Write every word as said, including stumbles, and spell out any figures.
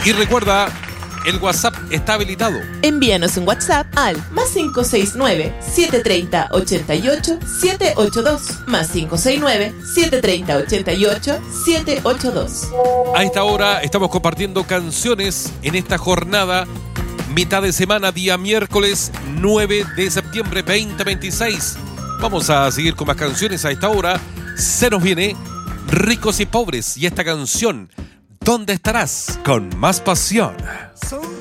Y recuerda, el WhatsApp está habilitado. Envíanos un WhatsApp al más cinco seis nueve, siete tres cero, ocho ocho, siete ocho dos, más cinco seis nueve, siete tres cero, ocho ocho, siete ocho dos. A esta hora estamos compartiendo canciones en esta jornada, mitad de semana, día miércoles nueve de septiembre veinte veintiséis. Vamos a seguir con más canciones a esta hora. Se nos viene Ricos y Pobres y esta canción, ¿Dónde estarás? Con más pasión. Son